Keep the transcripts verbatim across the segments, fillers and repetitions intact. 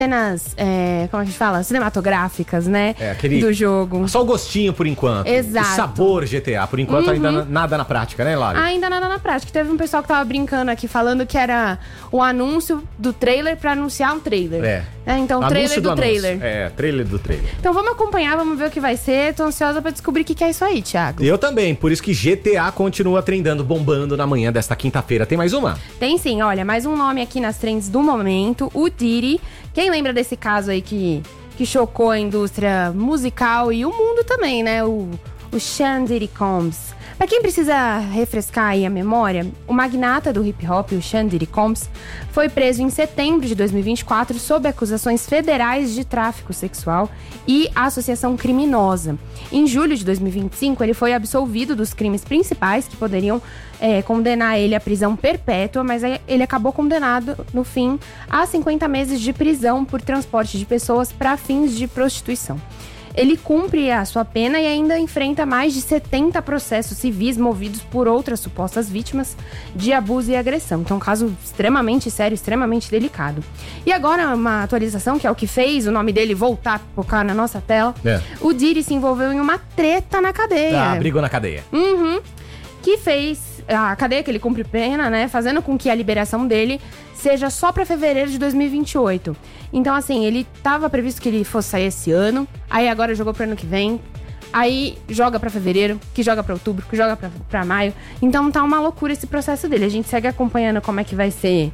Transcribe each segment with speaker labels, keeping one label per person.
Speaker 1: cenas, é, como a gente fala, cinematográficas, né?
Speaker 2: É, aquele...
Speaker 1: Do jogo.
Speaker 2: Só o gostinho por enquanto.
Speaker 1: Exato.
Speaker 2: O sabor G T A. Por enquanto
Speaker 1: Uhum.
Speaker 2: ainda nada na prática, né, Lari?
Speaker 1: Ainda nada na prática. Teve um pessoal que tava brincando aqui, falando que era o anúncio do trailer pra anunciar um trailer.
Speaker 2: É.
Speaker 1: É, então, o trailer do, do trailer.
Speaker 2: É, trailer do trailer.
Speaker 1: Então vamos acompanhar, vamos ver o que vai ser. Tô ansiosa pra descobrir o que, que é isso aí, Thiago.
Speaker 2: Eu também, por isso que G T A continua trendando, bombando na manhã desta quinta-feira. Tem mais uma?
Speaker 1: Tem sim, olha, mais um nome aqui nas trends do momento, o Diddy. Quem lembra desse caso aí que, que chocou a indústria musical e o mundo também, né? O, o Sean Diddy Combs. Pra quem precisa refrescar aí a memória, o magnata do hip-hop, o Sean Diddy Combs, foi preso em setembro de dois mil e vinte e quatro sob acusações federais de tráfico sexual e associação criminosa. Em julho de dois mil e vinte e cinco, ele foi absolvido dos crimes principais que poderiam é, condenar ele à prisão perpétua, mas ele acabou condenado, no fim, a cinquenta meses de prisão por transporte de pessoas para fins de prostituição. Ele cumpre a sua pena e ainda enfrenta mais de setenta processos civis movidos por outras supostas vítimas de abuso e agressão. Então, um caso extremamente sério, extremamente delicado. E agora, uma atualização, que é o que fez o nome dele voltar a pipocar na nossa tela. É. O Diddy se envolveu em uma treta na cadeia.
Speaker 2: Ah, brigou na cadeia.
Speaker 1: Uhum. Que fez a cadeia que ele cumpre pena, né? Fazendo com que a liberação dele seja só pra fevereiro de dois mil e vinte e oito. Então, assim, ele tava previsto que ele fosse sair esse ano, aí agora jogou pro ano que vem, aí joga pra fevereiro, que joga pra outubro, que joga pra, pra maio. Então tá uma loucura esse processo dele. A gente segue acompanhando como é que vai ser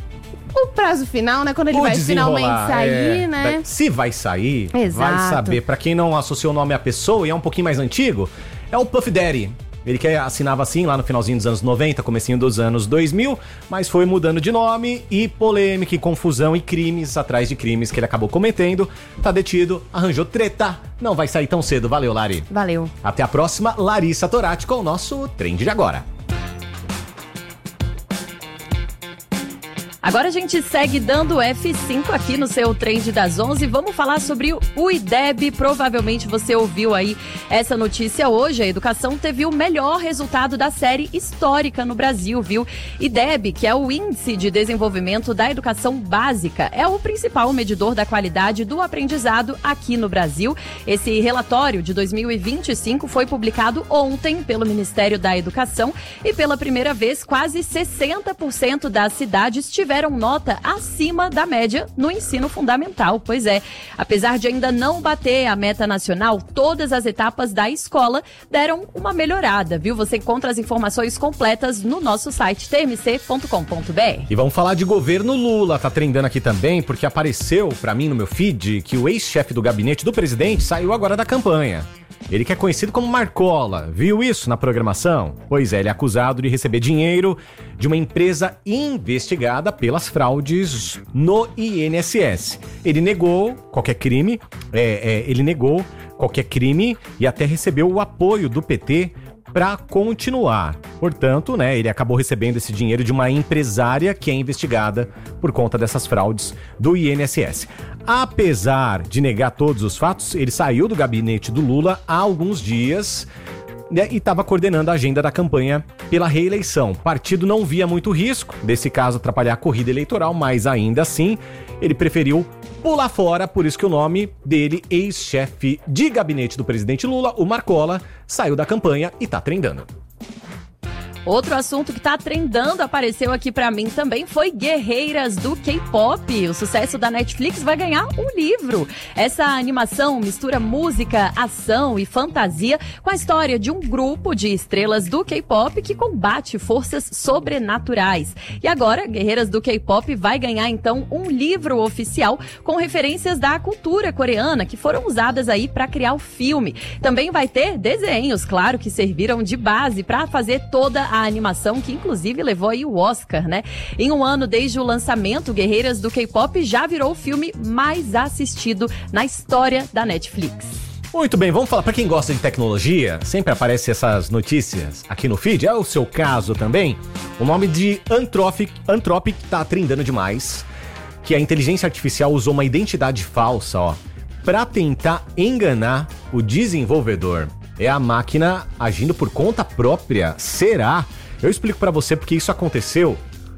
Speaker 1: o prazo final, né? Quando ele
Speaker 2: o
Speaker 1: vai finalmente sair,
Speaker 2: é,
Speaker 1: né?
Speaker 2: Se vai sair,
Speaker 1: Exato.
Speaker 2: Vai saber. Pra quem não associou o nome à pessoa e é um pouquinho mais antigo, é o Puff Daddy. Ele que assinava assim lá no finalzinho dos anos noventa, comecinho dos anos dois mil, mas foi mudando de nome e polêmica e confusão e crimes atrás de crimes que ele acabou cometendo. Tá detido, arranjou treta, não vai sair tão cedo. Valeu, Lari.
Speaker 1: Valeu.
Speaker 2: Até a próxima, Larissa Torati com o nosso Trend de Agora.
Speaker 3: Agora a gente segue dando F cinco aqui no seu Trend das onze. Vamos falar sobre o I D E B. Provavelmente você ouviu aí essa notícia hoje. A educação teve o melhor resultado da série histórica no Brasil, viu? I D E B, que é o Índice de Desenvolvimento da Educação Básica, é o principal medidor da qualidade do aprendizado aqui no Brasil. Esse relatório de dois mil e vinte e cinco foi publicado ontem pelo Ministério da Educação e pela primeira vez quase sessenta por cento das cidades tiveram tiveram nota acima da média no ensino fundamental. Pois é, apesar de ainda não bater a meta nacional, todas as etapas da escola deram uma melhorada, viu? Você encontra as informações completas no nosso site t m c ponto com ponto b r.
Speaker 2: E vamos falar de governo Lula, tá trendando aqui também, porque apareceu pra mim no meu feed que o ex-chefe do gabinete do presidente saiu agora da campanha. Ele que é conhecido como Marcola, viu isso na programação? Pois é, ele é acusado de receber dinheiro de uma empresa investigada pelas fraudes no I N S S. Ele negou qualquer crime, é, é, ele negou qualquer crime e até recebeu o apoio do P T para continuar. Portanto, né, ele acabou recebendo esse dinheiro de uma empresária que é investigada por conta dessas fraudes do I N S S. Apesar de negar todos os fatos, ele saiu do gabinete do Lula há alguns dias, né, e estava coordenando a agenda da campanha pela reeleição. O partido não via muito risco desse caso atrapalhar a corrida eleitoral, mas ainda assim ele preferiu pular fora, por isso que o nome dele, ex-chefe de gabinete do presidente Lula, o Marcola, saiu da campanha e tá trendando.
Speaker 3: Outro assunto que tá trendando, apareceu aqui pra mim também, foi Guerreiras do K-pop. O sucesso da Netflix vai ganhar um livro. Essa animação mistura música, ação e fantasia com a história de um grupo de estrelas do K-pop que combate forças sobrenaturais. E agora, Guerreiras do K-pop vai ganhar então um livro oficial com referências da cultura coreana que foram usadas aí pra criar o filme. Também vai ter desenhos, claro, que serviram de base pra fazer toda a animação, que inclusive levou aí o Oscar, né? Em um ano desde o lançamento, Guerreiras do K-pop já virou o filme mais assistido na história da Netflix.
Speaker 2: Muito bem, vamos falar, para quem gosta de tecnologia, sempre aparecem essas notícias aqui no feed, é o seu caso também. O nome de Anthropic, Anthropic tá trendando demais, que a inteligência artificial usou uma identidade falsa, ó, para tentar enganar o desenvolvedor. É a máquina agindo por conta própria? Será? Eu explico pra você porque isso aconteceu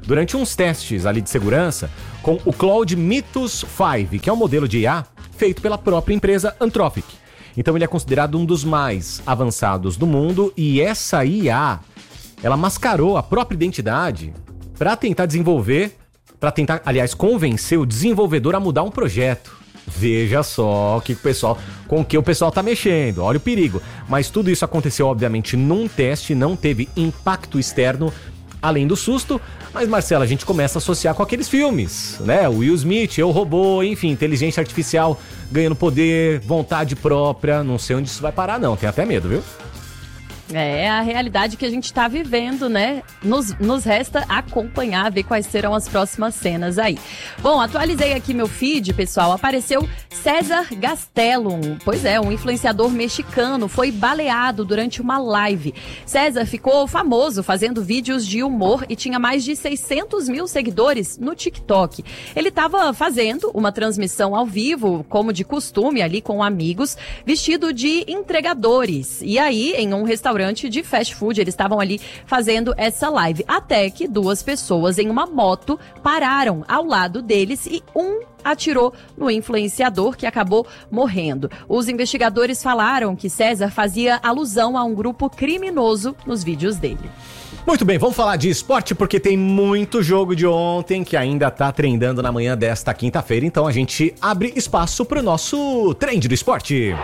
Speaker 2: durante uns testes ali de segurança com o Claude Mythos cinco, que é um modelo de I A feito pela própria empresa Anthropic. Então ele é considerado um dos mais avançados do mundo e essa I A, ela mascarou a própria identidade para tentar desenvolver, para tentar, aliás, convencer o desenvolvedor a mudar um projeto. Veja só que o pessoal, com o que o pessoal tá mexendo, olha o perigo. Mas tudo isso aconteceu, obviamente, num teste, não teve impacto externo, além do susto. Mas, Marcela, a gente começa a associar com aqueles filmes, né? O Will Smith, Eu, Robô, enfim, inteligência artificial ganhando poder, vontade própria. Não sei onde isso vai parar, não. Tenho até medo, viu?
Speaker 3: É a realidade que a gente está vivendo, né? Nos, nos resta acompanhar, ver quais serão as próximas cenas aí. Bom, atualizei aqui meu feed, pessoal. Apareceu César Gastelum. Pois é, um influenciador mexicano foi baleado durante uma live. César ficou famoso fazendo vídeos de humor e tinha mais de seiscentos mil seguidores no TikTok. Ele estava fazendo uma transmissão ao vivo, como de costume, ali com amigos, vestido de entregadores. E aí, em um restaurante de fast food, eles estavam ali fazendo essa live, até que duas pessoas em uma moto pararam ao lado deles e um atirou no influenciador, que acabou morrendo. Os investigadores falaram que César fazia alusão a um grupo criminoso nos vídeos dele.
Speaker 2: Muito bem, vamos falar de esporte porque tem muito jogo de ontem que ainda tá trendando na manhã desta quinta-feira, então a gente abre espaço pro nosso trend do esporte.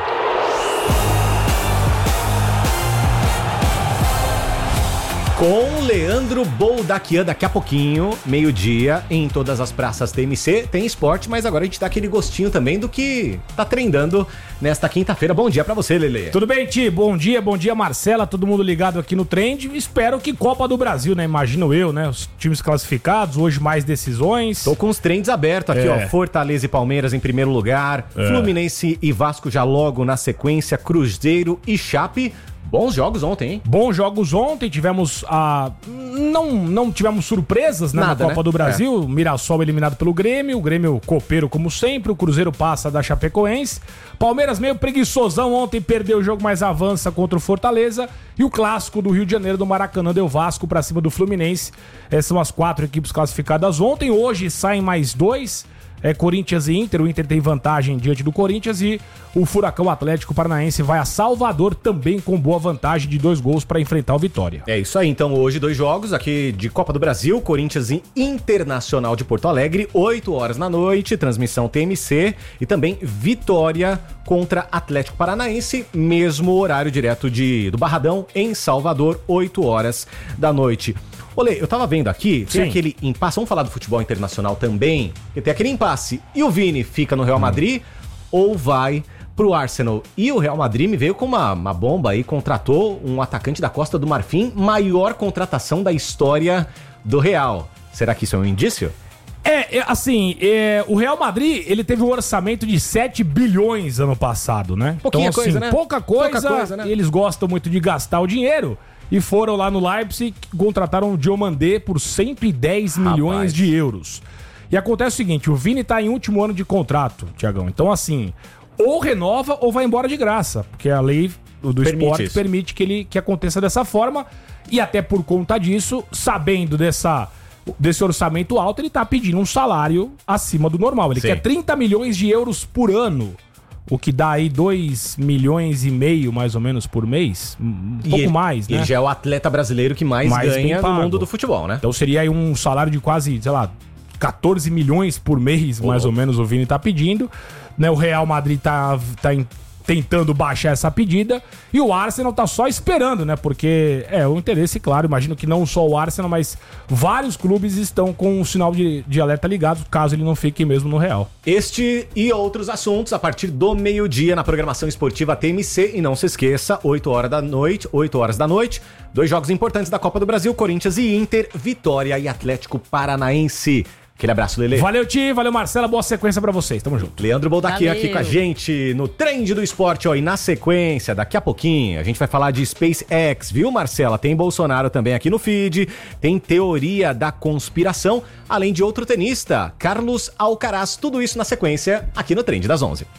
Speaker 2: Com Leandro Boldaquian, daqui a pouquinho, meio-dia, em todas as praças T M C, tem esporte, mas agora a gente dá aquele gostinho também do que tá trendando nesta quinta-feira. Bom dia pra você, Lelê.
Speaker 4: Tudo bem, Ti? Bom dia, bom dia, Marcela, todo mundo ligado aqui no Trend. Espero que Copa do Brasil, né? Imagino eu, né? Os times classificados, hoje mais decisões.
Speaker 2: Tô com os trends abertos aqui, é. ó. Fortaleza e Palmeiras em primeiro lugar, é. Fluminense e Vasco já logo na sequência, Cruzeiro e Chape. Bons jogos ontem, hein? Bons jogos ontem, tivemos a... Não, não tivemos surpresas, né, Nada, na Copa né? do Brasil. É. Mirassol eliminado pelo Grêmio, o Grêmio copeiro como sempre, o Cruzeiro passa da Chapecoense. Palmeiras meio preguiçosão ontem, perdeu o jogo, mas avança contra o Fortaleza. E o clássico do Rio de Janeiro, do Maracanã, deu Vasco pra cima do Fluminense. Essas são as quatro equipes classificadas ontem. Hoje saem mais dois. É Corinthians e Inter, o Inter tem vantagem diante do Corinthians e o Furacão Atlético Paranaense vai a Salvador também com boa vantagem de dois gols para enfrentar o Vitória. É isso aí, então hoje dois jogos aqui de Copa do Brasil, Corinthians e Internacional de Porto Alegre, oito horas da noite, transmissão T M C e também Vitória contra Atlético Paranaense, mesmo horário direto de, do Barradão em Salvador, oito horas da noite. Olê, eu tava vendo aqui, tem Sim. aquele impasse, vamos falar do futebol internacional também, que tem aquele impasse, e o Vini fica no Real Madrid hum. ou vai pro Arsenal? E o Real Madrid me veio com uma, uma bomba aí, contratou um atacante da Costa do Marfim, maior contratação da história do Real. Será que isso é um indício? É, é assim, é, o Real Madrid, ele teve um orçamento de sete bilhões ano passado, né? Pouquinha então, assim, coisa, né? Pouca coisa, pouca coisa né? Eles gostam muito de gastar o dinheiro. E foram lá no Leipzig, contrataram o Diomandé por cento e dez milhões de euros. E acontece o seguinte, o Vini tá em último ano de contrato, Tiagão. Então, assim, ou renova ou vai embora de graça. Porque a lei do permite esporte isso. permite que, ele, que aconteça dessa forma. E até por conta disso, sabendo dessa, desse orçamento alto, ele tá pedindo um salário acima do normal. Ele Sim. quer trinta milhões de euros por ano. O que dá aí dois milhões e meio, mais ou menos, por mês. Um e pouco ele, mais, né? Ele já é o atleta brasileiro que mais, mais ganha no mundo do futebol, né? Então seria aí um salário de quase, sei lá, quatorze milhões por mês, oh. mais ou menos, o Vini tá pedindo. Né? O Real Madrid tá, tá em, tentando baixar essa pedida. E o Arsenal tá só esperando, né? Porque é o interesse, claro, imagino que não só o Arsenal, mas vários clubes estão com o sinal de, de alerta ligado, caso ele não fique mesmo no Real. Este e outros assuntos a partir do meio-dia na programação esportiva T M C. E não se esqueça, oito horas da noite, oito horas da noite, dois jogos importantes da Copa do Brasil, Corinthians e Inter, Vitória e Atlético Paranaense. Aquele abraço, Lelê. Valeu, Ti. Valeu, Marcela. Boa sequência pra vocês. Tamo junto. Leandro Boldaquian aqui com a gente no Trend do Esporte, ó. E na sequência, daqui a pouquinho, a gente vai falar de SpaceX, viu, Marcela? Tem Bolsonaro também aqui no feed, tem teoria da conspiração, além de outro tenista, Carlos Alcaraz. Tudo isso na sequência, aqui no Trend das onze.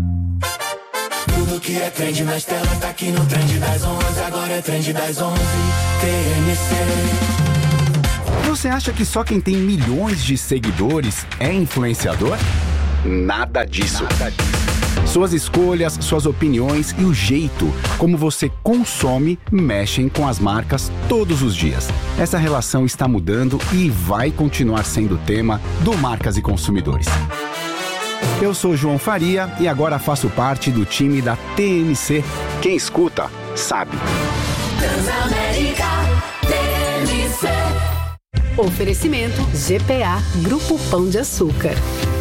Speaker 5: Tudo que é trend nas telas tá aqui no Trend das onze. Agora é Trend das onze. T M C.
Speaker 6: Você acha que só quem tem milhões de seguidores é influenciador? Nada disso. Nada disso. Suas escolhas, suas opiniões e o jeito como você consome mexem com as marcas todos os dias. Essa relação está mudando e vai continuar sendo tema do Marcas e Consumidores. Eu sou João Faria e agora faço parte do time da T M C. Quem escuta, sabe.
Speaker 7: Transamérica T M C.
Speaker 8: Oferecimento G P A Grupo Pão de Açúcar.